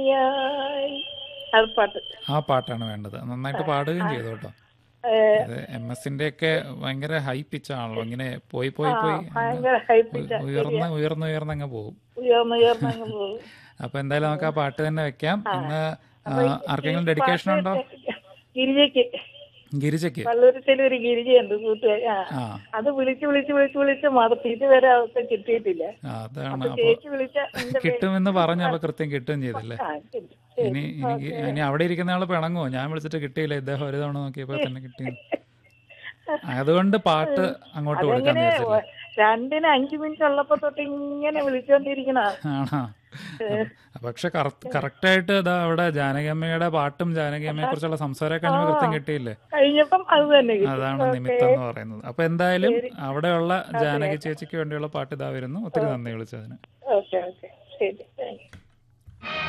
Yay. അത് പാട്ട്. ആ പാട്ടാണ് വേണ്ടത്. നന്നായിട്ട് പാടുകയും ചെയ്തു കേട്ടോ. ഏ, ഇത് MS-ന്റെ ഒക്കെ ഭയങ്കര ഹൈ പിച്ചാണല്ലോ. ഇങ്ങനെ പോയി ആ പോയി പോയി അങ്ങ് ഭയങ്കര ഹൈപ്പിച്ച ശരിയാ. ഉയർന്ന് അങ്ങ് പോകും. ഉയർന്നുയർന്നങ്ങ് പോകും. അപ്പൊ എന്തായാലും നമുക്ക് ആ പാട്ട് തന്നെ വെക്കാം. ആ ഇന്ന് അപ്പൊ ഈ ആർക്കെങ്കിലും ഡെഡിക്കേഷൻ പാട്ട് ഉണ്ടോ? ഗിരിജയ്ക്ക്, ഗിരിജയ്ക്ക്. പള്ളുരുത്തിൽ ഒരു ഗിരിജയുണ്ട് കൂട്ടുകാരി. ആ ആ അത് വിളിച്ച് മടുത്ത് ഇതുവരെ അവർക്ക് കിട്ടിയിട്ടില്ല. അതാണ്. അപ്പൊ അപ്പൊ ചേച്ചി വിളിച്ച എന്റെ പേര്. കിട്ടുമെന്ന് പറഞ്ഞു. ആ അപ്പൊ കൃത്യം കിട്ടുകയും ചെയ്തില്ലേ? ആ, ശരി ശരി. ഓക്കെ. ഇനി അവിടെ ഇരിക്കുന്ന ആള് പിണങ്ങുമോ? ഞാൻ വിളിച്ചിട്ട് കിട്ടിയില്ല, ഇദ്ദേഹം ഒരു തവണ നോക്കിയപ്പോ തന്നെ കിട്ടി. അതുകൊണ്ട് പാട്ട് അങ്ങോട്ട് കൊടുക്കാന്ന് അതെങ്ങനെ വിചാരിച്ചില്ലേ? 2-ന് 5 മിനിറ്റ് ഉള്ളപ്പോ തൊട്ട് ഇങ്ങനെ വിളിച്ചോണ്ടിരിക്കണ. ആണോ? പക്ഷെ കറക്റ്റായിട്ട് ഇതാ അവിടെ ജാനകിയമ്മയുടെ പാട്ടും ജാനകിയമ്മയെ കുറിച്ചുള്ള സംസാരമൊക്കെ ആ കഴിയുമ്പോൾ കൃത്യം കിട്ടിയില്ലേ? കഴിഞ്ഞപ്പം അത് തന്നെ കിട്ടി. അതാണ് ഓക്കെ നിമിത്തം എന്ന് പറയുന്നത്. അപ്പൊ എന്തായാലും ശരി. അവിടെയുള്ള അത് ജാനകി കേൾക്കാം. ചേച്ചിക്ക് വേണ്ടിയുള്ള പാട്ട് ഇതാ വരുന്നു. ഒത്തിരി നന്ദി വിളിച്ചതിന്. ഓക്കെ ഓക്കെ ശരി താങ്ക് യു.